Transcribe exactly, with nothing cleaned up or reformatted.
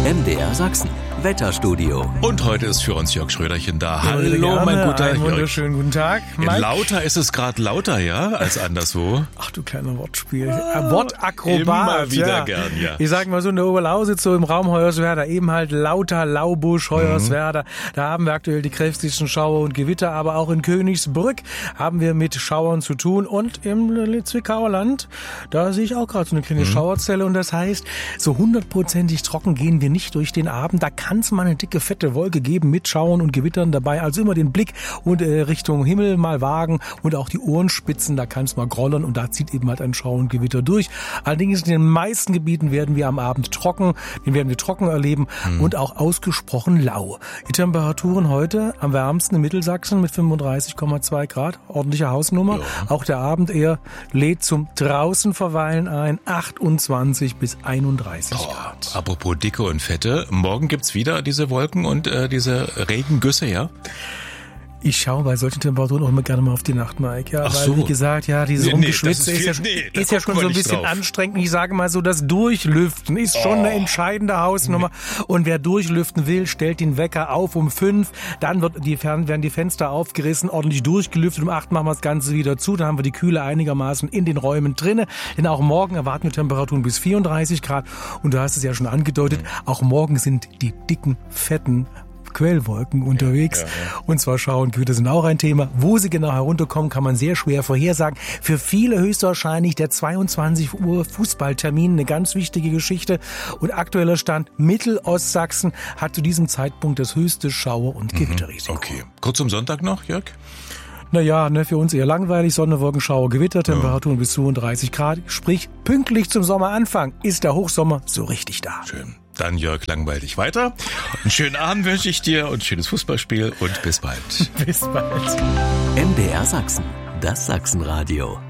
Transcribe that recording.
M D R Sachsen, Wetterstudio. Und heute ist für uns Jörg Schröderchen da. Ja, Hallo, gerne. mein guter Einen Jörg. wunderschönen guten Tag. In Mike. Lauter ist es gerade lauter, ja, als anderswo. Ach du kleiner Wortspiel. Ah, Wortakrobat. Immer wieder ja. gern, ja. Ich sag mal so, in der Oberlausitz, so im Raum Hoyerswerda, eben halt Lauter, Laubusch, Hoyerswerda. Mhm. Da haben wir aktuell die kräftigsten Schauer und Gewitter, aber auch in Königsbrück haben wir mit Schauern zu tun. Und im Zwickauer Land, da sehe ich auch gerade so eine kleine mhm. Schauerzelle. Und das heißt, so hundertprozentig trocken gehen wir nicht durch den Abend. Da kann es mal eine dicke, fette Wolke geben mit Schauern und Gewittern dabei. Also immer den Blick und äh, Richtung Himmel mal wagen und auch die Ohrenspitzen, da kann es mal grollern und da zieht eben halt ein Schauer und Gewitter durch. Allerdings in den meisten Gebieten werden wir am Abend trocken, den werden wir trocken erleben mhm. und auch ausgesprochen lau. Die Temperaturen heute am wärmsten in Mittelsachsen mit fünfunddreißig Komma zwei Grad, ordentliche Hausnummer. Ja. Auch der Abend eher lädt zum draußen verweilen ein, achtundzwanzig bis einunddreißig oh, Grad. Apropos dicke und fette, morgen gibt's wieder diese Wolken und äh, diese Regengüsse, ja? Ich schaue bei solchen Temperaturen auch immer gerne mal auf die Nacht, Mike. Ja, Ach weil, so. wie gesagt, ja, dieses nee, Rumgeschwitze nee, ist, ist, ja, nee, ist ja schon so ein bisschen drauf. anstrengend. Ich sage mal so, das Durchlüften ist schon oh. eine entscheidende Hausnummer. Nee. Und wer durchlüften will, stellt den Wecker auf um fünf. Dann wird die, werden die Fenster aufgerissen, ordentlich durchgelüftet. Um acht machen wir das Ganze wieder zu. Dann haben wir die Kühle einigermaßen in den Räumen drinne. Denn auch morgen erwarten wir Temperaturen bis vierunddreißig Grad. Und du hast es ja schon angedeutet, mhm. auch morgen sind die dicken, fetten Quellwolken unterwegs. Ja, ja, ja. Und zwar Schauer und Gewitter sind auch ein Thema. Wo sie genau herunterkommen, kann man sehr schwer vorhersagen. Für viele höchstwahrscheinlich der zweiundzwanzig Uhr Fußballtermin, eine ganz wichtige Geschichte. Und aktueller Stand, Mittelostsachsen hat zu diesem Zeitpunkt das höchste Schauer- und Gewitterrisiko. Okay. Kurz zum Sonntag noch, Jörg? Naja, ne, für uns eher langweilig. Sonne, Wolken, Schauer, Gewitter, Temperaturen ja. bis zweiunddreißig Grad. Sprich, pünktlich zum Sommeranfang ist der Hochsommer so richtig da. Schön. Dann Jörg, langweilig weiter. Einen schönen Abend wünsche ich dir und ein schönes Fußballspiel und bis bald. Bis bald. M D R Sachsen, das Sachsenradio.